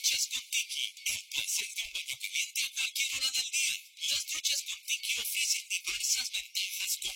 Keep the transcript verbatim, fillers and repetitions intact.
noches con Tiki, el placer de un baño caliente a